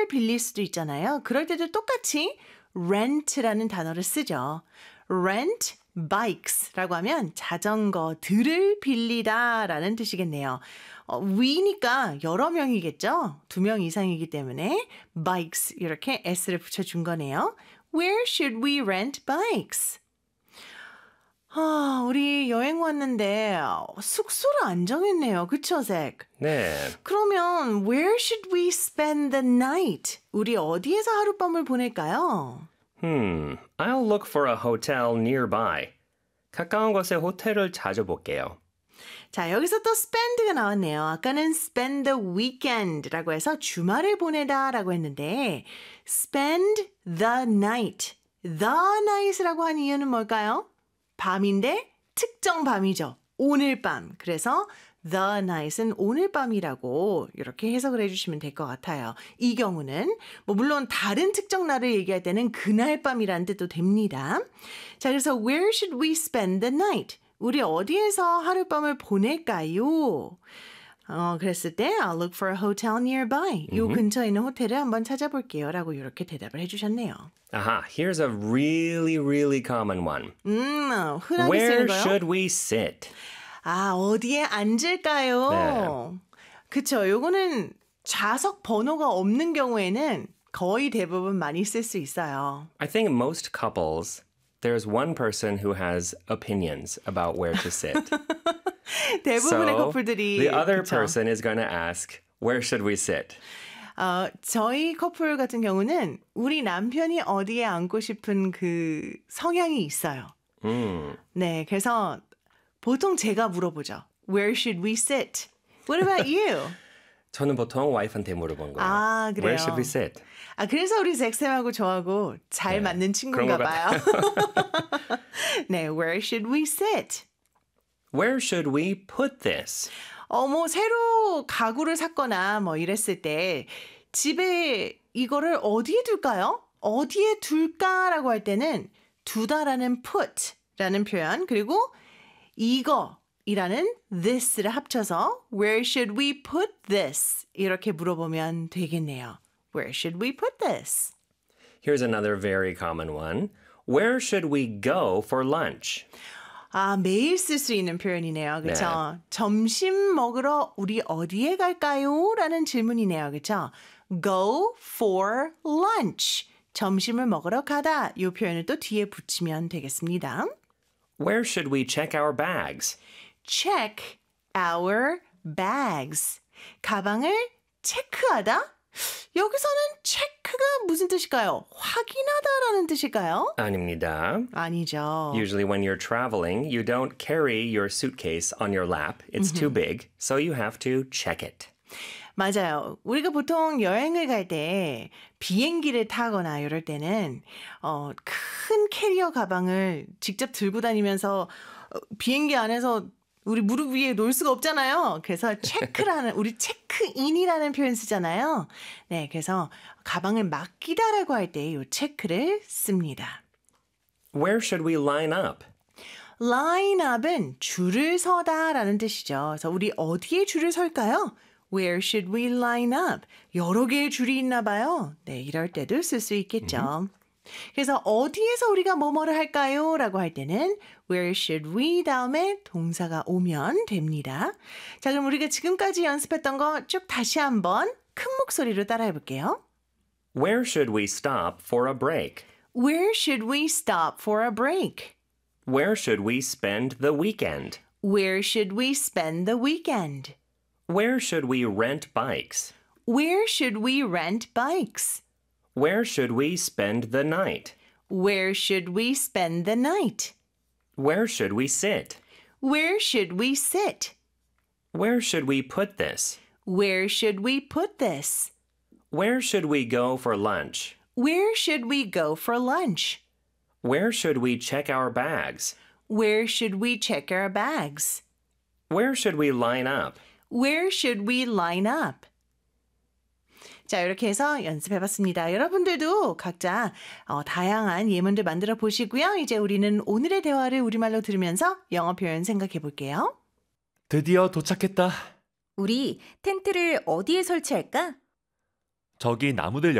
빌릴 수도 있잖아요. 그럴 때도 똑같이 rent라는 단어를 쓰죠. rent bikes라고 하면 자전거들을 빌리다라는 뜻이겠네요. we니까 여러 명이겠죠? 2명 이상이기 때문에 bikes 이렇게 s를 붙여준 거네요. Where should we rent bikes? 우리 여행 왔는데 숙소를 안 정했네요. 그쵸, 잭? 네. 그러면 where should we spend the night? 우리 어디에서 하룻밤을 보낼까요? I'll look for a hotel nearby. 가까운 곳에 호텔을 찾아볼게요. 자, 여기서 또 spend가 나왔네요. 아까는 spend the weekend라고 해서 주말을 보내다라고 했는데 spend the night. the night라고 한 이유는 뭘까요? 밤인데 특정 밤이죠. 오늘 밤. 그래서 the night은 오늘 밤이라고 이렇게 해석을 해주시면 될 것 같아요. 이 경우는 물론 다른 특정 날을 얘기할 때는 그날 밤이라는 뜻도 됩니다. 자, 그래서 where should we spend the night? 우리 어디에서 하룻밤을 보낼까요? 그랬을 때 I'll look for a hotel nearby. 요 근처에 있는 호텔을 한번 찾아볼게요. 라고 이렇게 대답을 해주셨네요. Aha, here's a really, really common one. 흔하게 Where 쓰는 거요? should we sit? 어디에 앉을까요? 네. 그쵸. 요거는 좌석 번호가 없는 경우에는 거의 대부분 많이 쓸 수 있어요. I think most couples, there's one person who has opinions about where to sit. 대부분의 So 커플들이 the other 그쵸? person is going to ask, where should we sit? 저희 커플 같은 경우는 우리 남편이 어디에 앉고 싶은 그 성향이 있어요. 네, 그래서 보통 제가 물어보죠. Where should we sit? What about you? 저는 보통 와이프한테 물어본 거예요. 그래요. Where should we sit? 그래서 우리 잭쌤하고 저하고 잘 맞는 친구인가 봐요. 네, where should we sit? Where should we put this? 새로 가구를 샀거나 이랬을 때 집에 이거를 어디에 둘까요? 어디에 둘까라고 할 때는 두다라는 put라는 표현 그리고 이거이라는 this를 합쳐서 where should we put this? 이렇게 물어보면 되겠네요. Where should we put this? Here's another very common one. Where should we go for lunch? 매일 쓸 수 있는 표현이네요. 그렇죠? 네. 점심 먹으러 우리 어디에 갈까요? 라는 질문이네요. 그렇죠? Go for lunch. 점심을 먹으러 가다. 이 표현을 또 뒤에 붙이면 되겠습니다. Where should we check our bags? Check our bags. 가방을 체크하다? 여기서는 체크가 무슨 뜻일까요? 확인하다라는 뜻일까요? 아닙니다. 아니죠. Usually when you're traveling, you don't carry your suitcase on your lap. It's too big, so you have to check it. 맞아요. 우리가 보통 여행을 갈 때 비행기를 타거나 이럴 때는 큰 캐리어 가방을 직접 들고 다니면서 비행기 안에서 우리 무릎 위에 놓을 수가 없잖아요. 그래서 우리 체크인이라는 표현 쓰잖아요. 네, 그래서 가방을 맡기다라고 할 때 이 체크를 씁니다. Where should we line up? Line up은 줄을 서다라는 뜻이죠. 그래서 우리 어디에 줄을 설까요? Where should we line up? 여러 개의 줄이 있나 봐요. 네, 이럴 때도 쓸 수 있겠죠. 그래서 어디에서 우리가 뭐뭐를 할까요? 라고 할 때는 where should we 다음에 동사가 오면 됩니다. 자, 그럼 우리가 지금까지 연습했던 거 쭉 다시 한번 큰 목소리로 따라해 볼게요. Where should we stop for a break? Where should we stop for a break? Where should we spend the weekend? Where should we spend the weekend? Where should we rent bikes? Where should we rent bikes? Where should we spend the night? Where should we spend the night? Where should we sit? Where should we sit? Where should we put this? Where should we put this? Where should we go for lunch? Where should we go for lunch? Where should we check our bags? Where should we check our bags? Where should we line up? Where should we line up? 자, 이렇게 해서 연습해봤습니다. 여러분들도 각자 다양한 예문들 만들어 보시고요. 이제 우리는 오늘의 대화를 우리말로 들으면서 영어 표현 생각해 볼게요. 드디어 도착했다. 우리 텐트를 어디에 설치할까? 저기 나무들